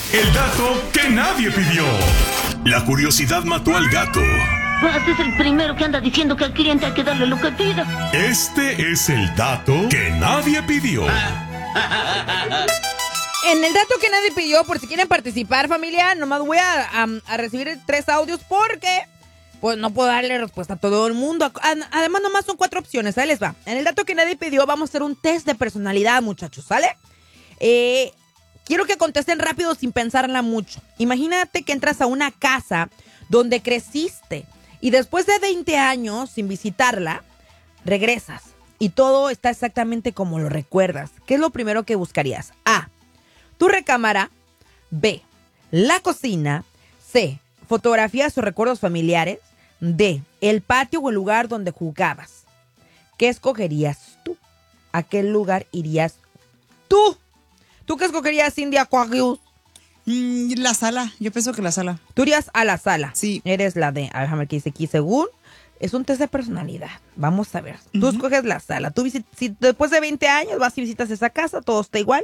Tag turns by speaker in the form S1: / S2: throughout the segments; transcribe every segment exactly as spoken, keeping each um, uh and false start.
S1: El dato que nadie pidió. La curiosidad mató al gato.
S2: Este es el primero que anda diciendo que al cliente hay que darle lo que pida.
S1: Este es el dato que nadie pidió.
S3: En el dato que nadie pidió, por si quieren participar, familia, nomás voy a, a, a recibir tres audios porque pues no puedo darle respuesta a todo el mundo. Además, nomás son cuatro opciones, ahí les va. En el dato que nadie pidió, vamos a hacer un test de personalidad, muchachos, ¿sale? Eh, quiero que contesten rápido sin pensarla mucho. Imagínate que entras a una casa donde creciste y después de veinte años sin visitarla, regresas y todo está exactamente como lo recuerdas. ¿Qué es lo primero que buscarías? A, tu recámara. B, la cocina. C, fotografías o recuerdos familiares. D, el patio o el lugar donde jugabas. ¿Qué escogerías tú? ¿A qué lugar irías tú? ¿Tú qué escogerías, Cindy Aquarius?
S4: Mm, la sala, yo pienso que la sala.
S3: Tú irías a la sala.
S4: Sí.
S3: Eres la D. A ver, déjame ver qué dice aquí. Según, es un test de personalidad. Vamos a ver. Tú uh-huh. escoges la sala. Tú visit, si después de veinte años vas y visitas esa casa, todo está igual.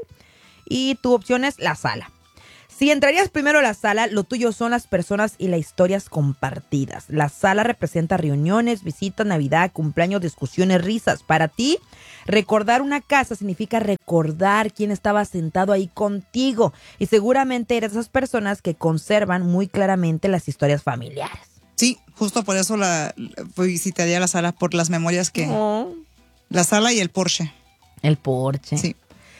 S3: Y tu opción es la sala. Si entrarías primero a la sala, lo tuyo son las personas y las historias compartidas. La sala representa reuniones, visitas, Navidad, cumpleaños, discusiones, risas. Para ti, recordar una casa significa recordar quién estaba sentado ahí contigo. Y seguramente eres esas personas que conservan muy claramente las historias familiares.
S4: Sí, justo por eso la, la visitaría la sala, por las memorias que... Oh. La sala y el Porsche.
S3: El Porsche.
S4: Sí.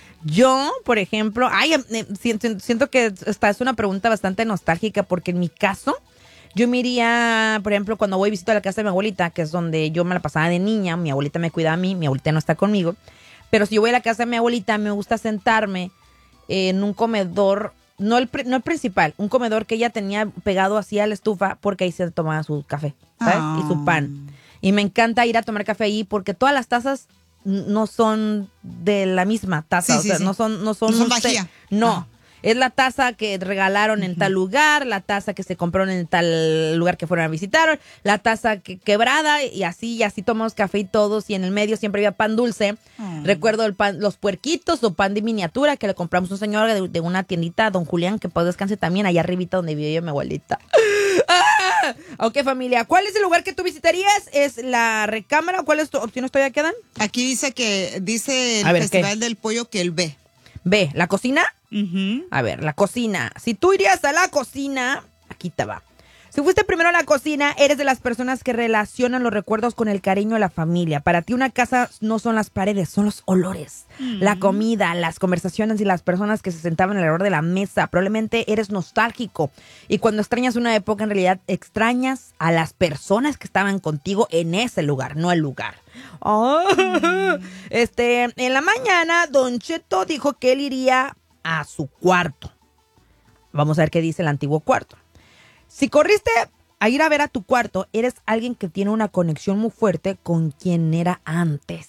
S3: Yo, por ejemplo, ay, siento, siento que esta es una pregunta bastante nostálgica porque en mi caso, yo me iría, por ejemplo, cuando voy y visito a la casa de mi abuelita, que es donde yo me la pasaba de niña, mi abuelita me cuida a mí, mi abuelita no está conmigo, pero si yo voy a la casa de mi abuelita, me gusta sentarme en un comedor, no el, no el principal, un comedor que ella tenía pegado así a la estufa porque ahí se tomaba su café, ¿sabes? Oh. Y su pan. Y me encanta ir a tomar café ahí porque todas las tazas no son de la misma taza, sí, o sea, sí, sí. no son no son,
S4: no son vajilla.
S3: No,
S4: ah.
S3: es la taza que regalaron en uh-huh. tal lugar, la taza que se compraron en tal lugar que fueron a visitar, la taza que, quebrada y así, y así tomamos café y todos, y en el medio siempre había pan dulce. Uh-huh. Recuerdo el pan, los puerquitos o pan de miniatura que le compramos a un señor de, de una tiendita, don Julián, que pues descanse también, allá arribita donde vivía mi abuelita. ¡Ah! Ok, familia, ¿cuál es el lugar que tú visitarías? ¿Es la recámara? ¿Cuáles opciones todavía quedan?
S4: Aquí dice que dice el
S3: ver,
S4: Festival
S3: ¿qué?
S4: del Pollo que el B.
S3: B, ¿la cocina?
S4: Uh-huh.
S3: A ver, la cocina. Si tú irías a la cocina, aquí te va. Si fuiste primero a la cocina, eres de las personas que relacionan los recuerdos con el cariño de la familia. Para ti una casa no son las paredes, son los olores, mm. la comida, las conversaciones y las personas que se sentaban alrededor de la mesa. Probablemente eres nostálgico y cuando extrañas una época, en realidad extrañas a las personas que estaban contigo en ese lugar, no el lugar. Oh. Mm. Este, en la mañana, Don Cheto dijo que él iría a su cuarto. Vamos a ver qué dice el antiguo cuarto. Si corriste a ir a ver a tu cuarto, eres alguien que tiene una conexión muy fuerte con quien era antes.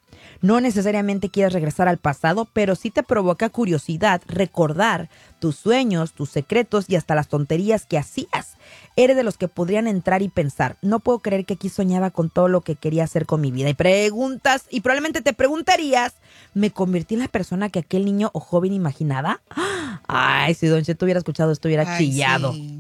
S3: No necesariamente quieres regresar al pasado, pero sí te provoca curiosidad recordar tus sueños, tus secretos y hasta las tonterías que hacías. Eres de los que podrían entrar y pensar, no puedo creer que aquí soñaba con todo lo que quería hacer con mi vida. Y preguntas, y probablemente te preguntarías, ¿me convertí en la persona que aquel niño o joven imaginaba? Ay, si Don Cheto hubiera escuchado esto, hubiera Ay, chillado.
S4: Sí.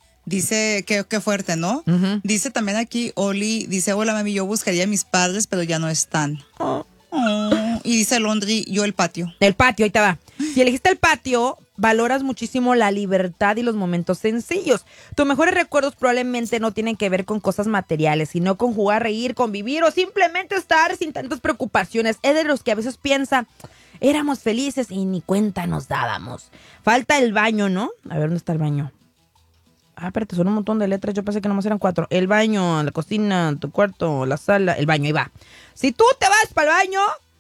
S4: Dice, qué, qué fuerte, ¿no?
S3: Uh-huh.
S4: Dice también aquí, Oli, dice, hola mami, yo buscaría a mis padres, pero ya no están. Oh. Oh. Y dice Londri, yo el patio.
S3: El patio, ahí te va. Si elegiste el patio, valoras muchísimo la libertad y los momentos sencillos. Tus mejores recuerdos probablemente no tienen que ver con cosas materiales, sino con jugar, reír, convivir o simplemente estar sin tantas preocupaciones. Es de los que a veces piensa, éramos felices y ni cuenta nos dábamos. Falta el baño, ¿no? A ver, ¿dónde está el baño? Ah, espérate, son un montón de letras, yo pensé que nomás eran cuatro. El baño, la cocina, tu cuarto, la sala, el baño, ahí va. Si tú te vas para el baño,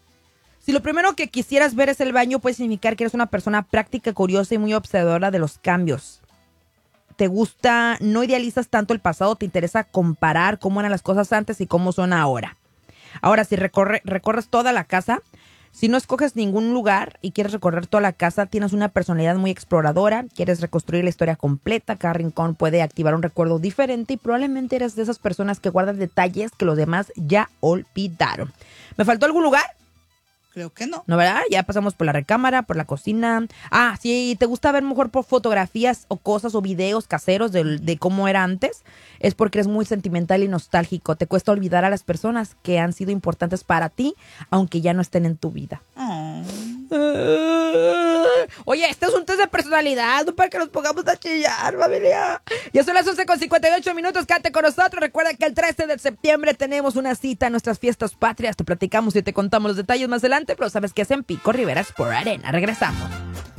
S3: si lo primero que quisieras ver es el baño, puede significar que eres una persona práctica, curiosa y muy observadora de los cambios. Te gusta, no idealizas tanto el pasado, te interesa comparar cómo eran las cosas antes y cómo son ahora. Ahora, si recorre, recorres toda la casa, si no escoges ningún lugar y quieres recorrer toda la casa, tienes una personalidad muy exploradora, quieres reconstruir la historia completa, cada rincón puede activar un recuerdo diferente y probablemente eres de esas personas que guardan detalles que los demás ya olvidaron. ¿Me faltó algún lugar?
S4: Creo que no.
S3: ¿No, verdad? Ya pasamos por la recámara, por la cocina. Ah, sí, ¿te gusta ver mejor por fotografías o cosas o videos caseros de, de cómo era antes? Es porque eres muy sentimental y nostálgico. Te cuesta olvidar a las personas que han sido importantes para ti, aunque ya no estén en tu vida.
S4: Oh.
S3: Oye, este es un test de personalidad, no para que nos pongamos a chillar, familia. Ya son las once con cincuenta y ocho minutos, quédate con nosotros. Recuerda que el trece de septiembre tenemos una cita en nuestras fiestas patrias. Te platicamos y te contamos los detalles más adelante, pero sabes que es en Pico Rivera Sport Arena. Regresamos.